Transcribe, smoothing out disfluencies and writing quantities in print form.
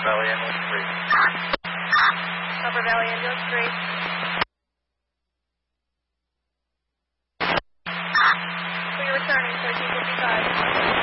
Valley Ambulance 3. Upper Valley Ambulance 3. So you're returning 1355.